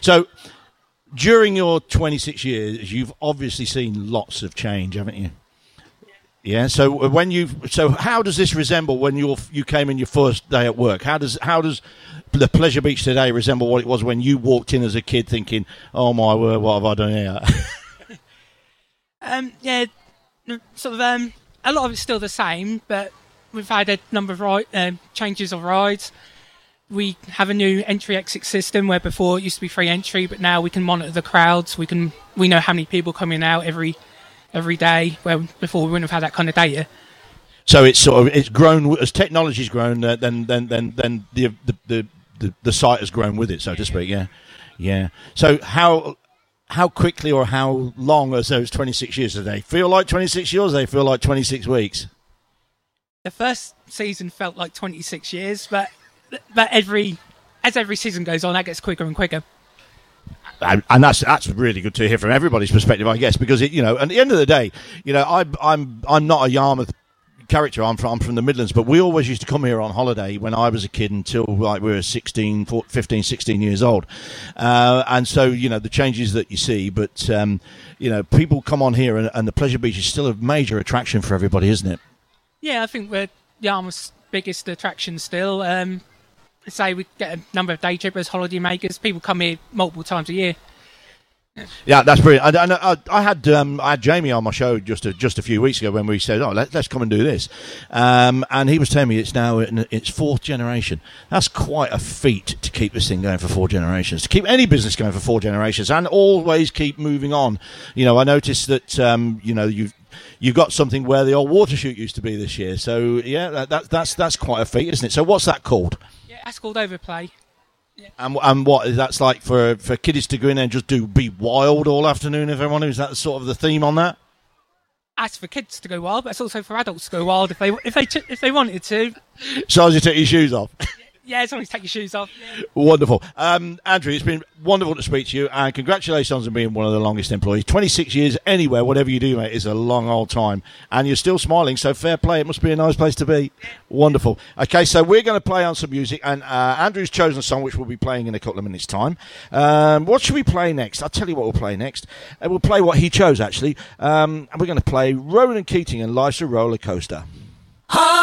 So, during your 26 years, you've obviously seen lots of change, haven't you? Yeah. So how does this resemble when you came in your first day at work? How does the Pleasure Beach today resemble what it was when you walked in as a kid, thinking, "Oh my word, what have I done here?" A lot of it's still the same, but we've had a number of changes of rides. We have a new entry-exit system where before it used to be free entry, but now we can monitor the crowds. We know how many people coming out every day, where before we wouldn't have had that kind of data. So it's grown as technology's grown. Then the site has grown with it, so to speak. Yeah. So how quickly or how long are those 26 years? Do they feel like 26 years? Or do they feel like 26 weeks? The first season felt like 26 years, but as every season goes on, that gets quicker and quicker. And that's really good to hear from everybody's perspective, I guess, because at the end of the day, I'm not a Yarmouth character. I'm from the Midlands, but we always used to come here on holiday when I was a kid until like we were 15, 16 years old. And so, the changes that you see, but, people come on here and the Pleasure Beach is still a major attraction for everybody, isn't it? Yeah, I think we're Yarmouth's biggest attraction still. Say we get a number of day trippers, holiday makers. People come here multiple times a year. Yeah, that's brilliant. I had Jamie on my show just a few weeks ago when we said, let's come and do this, and he was telling me it's now in its fourth generation. That's quite a feat to keep this thing going for 4 generations, to keep any business going for 4 generations, and always keep moving on. I noticed that you've got something where the old water chute used to be this year. So yeah, that's quite a feat, isn't it? So what's that called? Yeah, that's called Overplay. Yeah. And what is that's like for kiddies to go in and just be wild all afternoon? If everyone is that sort of the theme on that? That's for kids to go wild, but it's also for adults to go wild if they wanted to. So as you take your shoes off. Yeah, as long as you take your shoes off. Yeah. Wonderful. Andrew, it's been wonderful to speak to you, and congratulations on being one of the longest employees. 26 years anywhere, whatever you do, mate, is a long old time. And you're still smiling, so fair play. It must be a nice place to be. Wonderful. Okay, so we're going to play on some music, and Andrew's chosen a song which we'll be playing in a couple of minutes' time. What should we play next? I'll tell you what we'll play next. We'll play what he chose, actually. And we're going to play Ronan Keating and Life's a Roller Coaster.